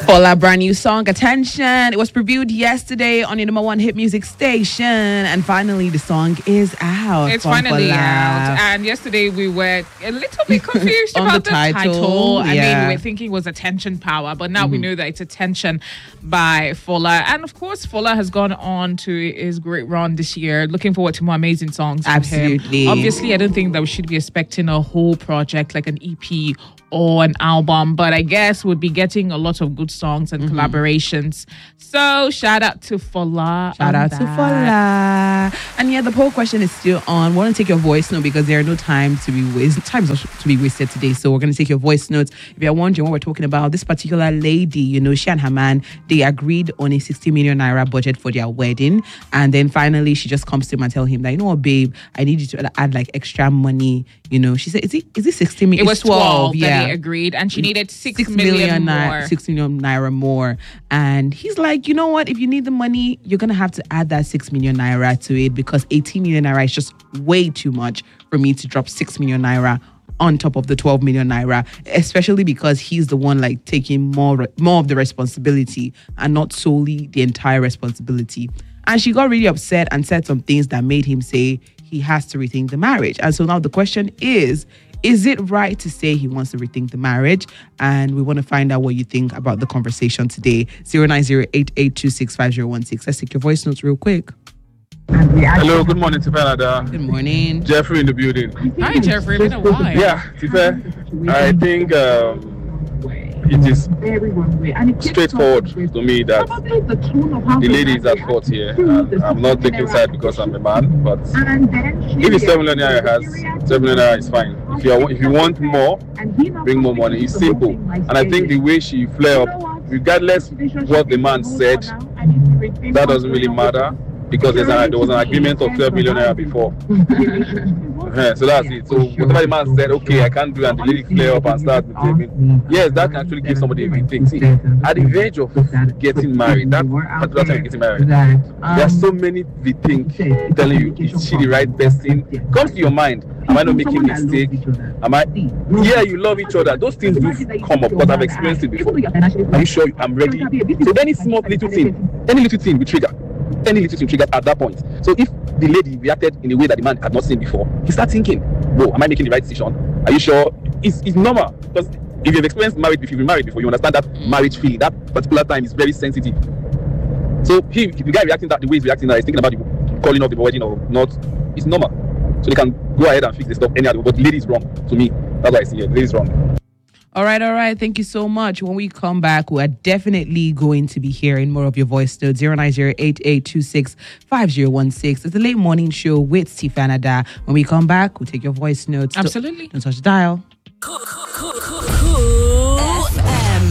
Fola brand new song, Attention. It was previewed yesterday on your number one hit music station. And finally, the song is out. It's finally out. And yesterday we were a little bit confused about the title. I mean, we were thinking it was Attention Power, but now we know that it's Attention by Fola. And of course, Fola has gone on to his great run this year. Looking forward to more amazing songs from him. Obviously, I don't think that we should be expecting a whole project like an EP or an album, but I guess we'll be getting a lot of good songs and collaborations. So shout out to Fola. Shout out to Fola. And yeah, the poll question is still on. We want to take your voice note because there are no time to be wasted today. So we're going to take your voice notes. If you're wondering what we're talking about, this particular lady, you know, she and her man, they agreed on a 60 million naira budget for their wedding. And then finally, she just comes to him and tell him that, you know what, babe, I need you to add like extra money. You know, she said, is it 60 million? It was 12 that they agreed, and she needed 6 million more. 6 million naira more. And he's like, you know what? If you need the money, you're going to have to add that 6 million naira to it because 18 million naira is just way too much for me to drop 6 million naira on top of the 12 million naira, especially because he's the one like taking more of the responsibility and not solely the entire responsibility. And she got really upset and said some things that made him say he has to rethink the marriage. And so now the question is it right to say he wants to rethink the marriage? And we want to find out what you think about the conversation today. 09088265016. Let's take your voice notes real quick. Hello, good morning, Tifa. Good morning. Jeffrey in the building. Hi, Jeffrey. Been a while. Yeah, Tifa. I think it is straightforward to me that the lady is at fault here. And I'm not taking side because I'm a man, but if it's 7 million naira, 7 million naira is fine. If you want more, bring more money. It's simple. And I think the way she flare up, regardless what the man said, that doesn't really matter. Because there was an agreement of 12 million naira before. So that's it. So whatever the man said, okay, I can't do it, and the lady flare up and start behaving. Yes, that can actually give somebody a rethink. See, at the age of getting married, that particular time getting married, there are so many rethink telling you, is she the right person? Comes to your mind, am I not making a mistake? Yeah, you love each other. Those things do come up because I've experienced it before. Are you sure I'm ready? So any small little thing will trigger. Any little thing triggered at that point. So if the lady reacted in a way that the man had not seen before, he starts thinking, "Whoa, am I making the right decision? Are you sure?" It's normal because if you've experienced marriage, if you've been married before, you understand that marriage feeling. That particular time is very sensitive. So if the guy reacting that the way he's reacting, he's thinking about the calling off the wedding or not. It's normal. So they can go ahead and fix the stuff any other way. But the lady is wrong to me. That's what I see. The lady is wrong. All right. Thank you so much. When we come back, we're definitely going to be hearing more of your voice notes. 09088265016. It's a late morning show with Tifanada. When we come back, we'll take your voice notes. Absolutely. Don't touch the dial. Cool FM.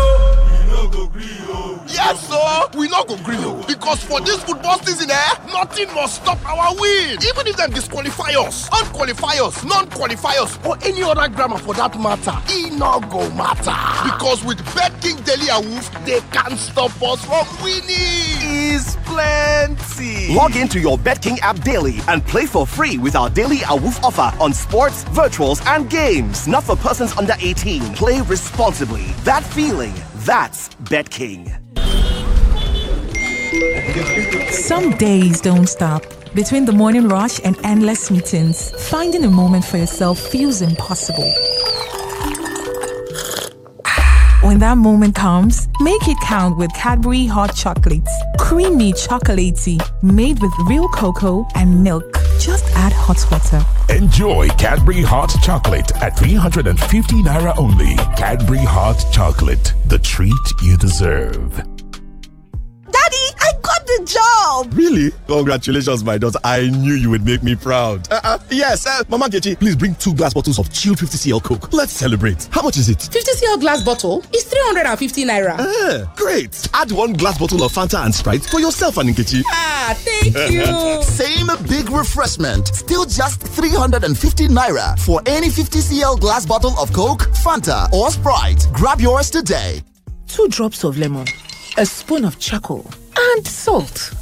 Yes, sir. We not go green because for this football season, nothing must stop our win. Even if them disqualify us, unqualify us, non-qualify us, or any other grammar for that matter, it not go matter. Because with BetKing Daily Awoof, they can't stop us from winning. Is plenty. Log into your BetKing app daily and play for free with our daily Awoof offer on sports, virtuals, and games. Not for persons under 18. Play responsibly. That feeling, that's BetKing. Some days don't stop. Between the morning rush and endless meetings, finding a moment for yourself feels impossible. When that moment comes, make it count with Cadbury Hot Chocolates. Creamy chocolatey, made with real cocoa and milk. Just add hot water. Enjoy Cadbury Hot Chocolate at 350 naira only. Cadbury Hot Chocolate, the treat you deserve. Daddy, I got the job! Really? Congratulations, my daughter. I knew you would make me proud. Yes, Mama Nkechi, please bring 2 glass bottles of chilled 50cl Coke. Let's celebrate. How much is it? 50cl glass bottle is 350 naira. Great. Add 1 glass bottle of Fanta and Sprite for yourself and Nkechi. Thank you. Same big refreshment. Still just 350 naira for any 50cl glass bottle of Coke, Fanta, or Sprite. Grab yours today. 2 drops of lemon, a spoon of charcoal, and salt.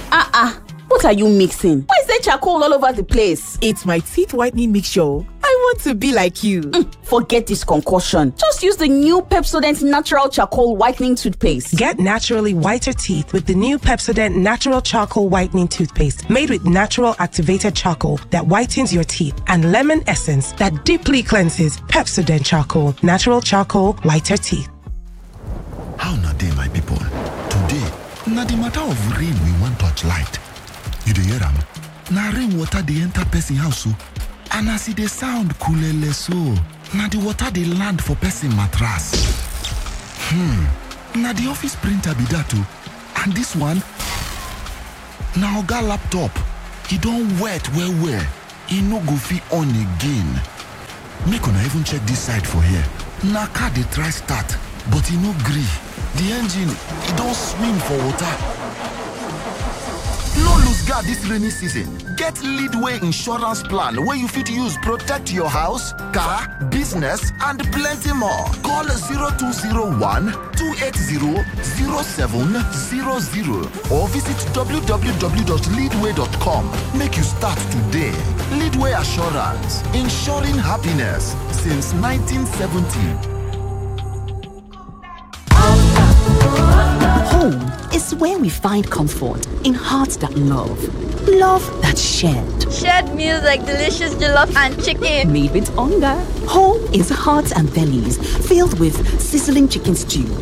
What are you mixing? Why is there charcoal all over the place? It's my teeth whitening mixture. I want to be like you. Forget this concoction. Just use the new Pepsodent Natural Charcoal Whitening Toothpaste. Get naturally whiter teeth with the new Pepsodent Natural Charcoal Whitening Toothpaste, made with natural activated charcoal that whitens your teeth and lemon essence that deeply cleanses. Pepsodent Charcoal, natural charcoal, whiter teeth. How na dey, my people? Today, na the matter of rain we want touch light. You dey hear am? Na rain water dey enter person house o, and as e dey sound kulele so, na the water dey land for person mattress. Na the office printer be that o, and this one na oga laptop. E don wet well well. E no go fit on again. Make una even check this side for here. Na car dey try start, but e no gree. The engine, e don swim for water. No lose guard this rainy season. Get Leadway insurance plan where you fit use protect your house, car, business, and plenty more. Call 0201-280-0700 or visit www.leadway.com. Make you start today. Leadway Assurance, ensuring happiness since 1970. Home is where we find comfort in hearts that love. Love that's shared. Shared meals like delicious jollof and chicken. Made with hunger. Home is hearts and bellies filled with sizzling chicken stew,